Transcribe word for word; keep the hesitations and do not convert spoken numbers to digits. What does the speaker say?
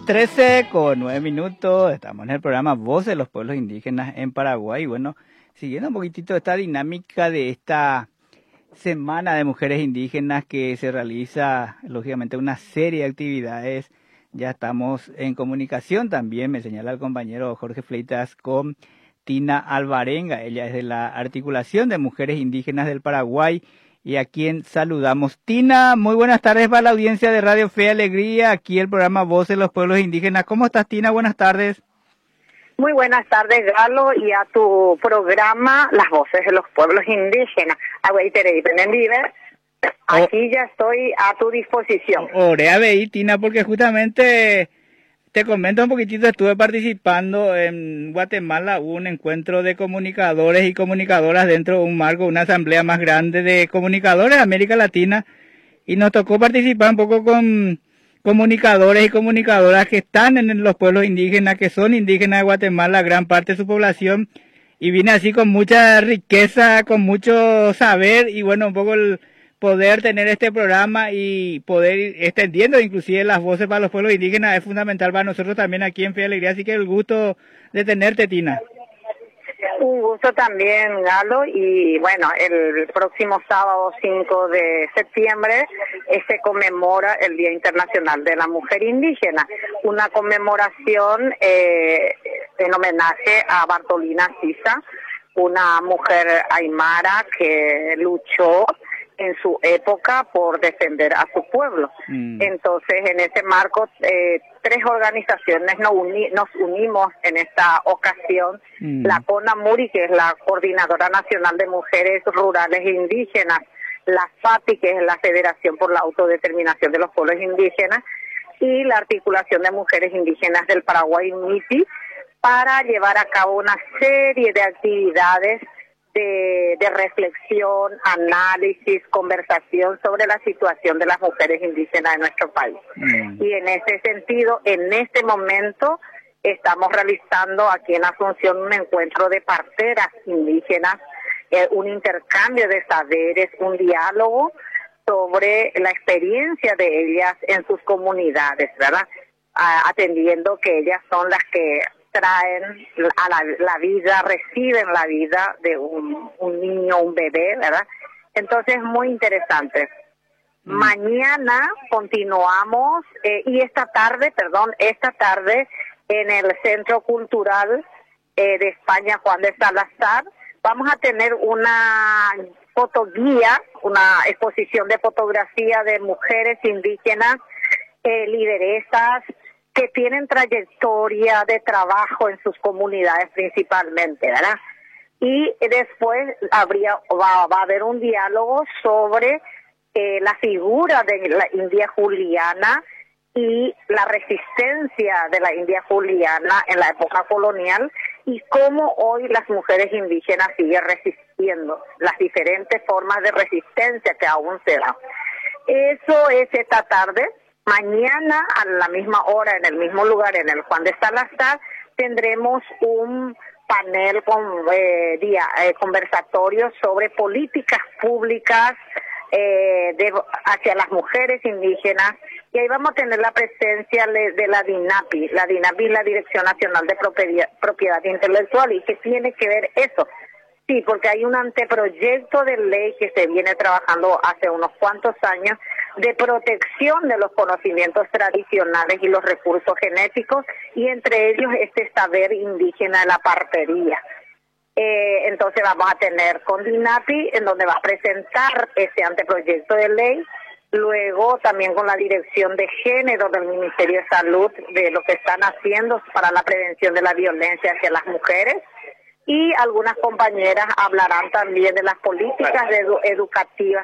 trece con nueve minutos, estamos en el programa Voz de los Pueblos Indígenas en Paraguay. Bueno, siguiendo un poquitito esta dinámica de esta Semana de Mujeres Indígenas que se realiza, lógicamente, una serie de actividades. Ya estamos en comunicación también, me señala el compañero Jorge Fleitas, con Tina Alvarenga. Ella es de la Articulación de Mujeres Indígenas del Paraguay y a quien saludamos. Tina, muy buenas tardes para la audiencia de Radio Fe y Alegría, aquí el programa Voz de los Pueblos Indígenas. ¿Cómo estás, Tina? Buenas tardes. Muy buenas tardes, Galo, y a tu programa Las Voces de los Pueblos Indígenas. Aquí ya estoy a tu disposición. Oré a ver, Tina, porque justamente te comento un poquitito, estuve participando en Guatemala, un encuentro de comunicadores y comunicadoras dentro de un marco, una asamblea más grande de comunicadores de América Latina, y nos tocó participar un poco con comunicadores y comunicadoras que están en los pueblos indígenas, que son indígenas de Guatemala, gran parte de su población, y vine así con mucha riqueza, con mucho saber, y bueno, un poco el poder tener este programa y poder ir extendiendo inclusive las voces para los pueblos indígenas es fundamental para nosotros también aquí en Fe y Alegría, así que el gusto de tenerte, Tina. Un gusto también, Galo, y bueno, el próximo sábado cinco de septiembre eh, se conmemora el Día Internacional de la Mujer Indígena, una conmemoración eh, en homenaje a Bartolina Sisa, una mujer aymara que luchó en su época por defender a su pueblo. Mm. Entonces, en ese marco, eh, tres organizaciones nos, uni nos unimos en esta ocasión. Mm. La CONAMURI, que es la Coordinadora Nacional de Mujeres Rurales e Indígenas, la FAPI, que es la Federación por la Autodeterminación de los Pueblos Indígenas, y la Articulación de Mujeres Indígenas del Paraguay, MIPI, para llevar a cabo una serie de actividades De, de reflexión, análisis, conversación sobre la situación de las mujeres indígenas de nuestro país. Mm. Y en ese sentido, en este momento, estamos realizando aquí en Asunción un encuentro de parteras indígenas, eh, un intercambio de saberes, un diálogo sobre la experiencia de ellas en sus comunidades, ¿verdad? Ah, atendiendo que ellas son las que traen a la, la vida, reciben la vida de un, un niño, un bebé, ¿verdad? Entonces, muy interesante. Mm. Mañana continuamos, eh, y esta tarde, perdón, esta tarde en el Centro Cultural eh, de España Juan de Salazar, vamos a tener una fotoguía, una exposición de fotografía de mujeres indígenas, eh, lideresas, que tienen trayectoria de trabajo en sus comunidades principalmente, ¿verdad? Y después habría va, va a haber un diálogo sobre eh, la figura de la India Juliana y la resistencia de la India Juliana en la época colonial y cómo hoy las mujeres indígenas siguen resistiendo, las diferentes formas de resistencia que aún se dan. Eso es esta tarde. Mañana a la misma hora, en el mismo lugar, en el Juan de Salazar, tendremos un panel con eh, día, eh, conversatorio sobre políticas públicas eh, de, hacia las mujeres indígenas, y ahí vamos a tener la presencia de, de la DINAPI. La DINAPI es la Dirección Nacional de Propiedad, Propiedad Intelectual, y que tiene que ver eso. Sí, porque hay un anteproyecto de ley que se viene trabajando hace unos cuantos años de protección de los conocimientos tradicionales y los recursos genéticos, y entre ellos este saber indígena de la partería. Eh, entonces vamos a tener con DINAPI, en donde va a presentar ese anteproyecto de ley, luego también con la Dirección de Género del Ministerio de Salud, de lo que están haciendo para la prevención de la violencia hacia las mujeres, y algunas compañeras hablarán también de las políticas de edu educativas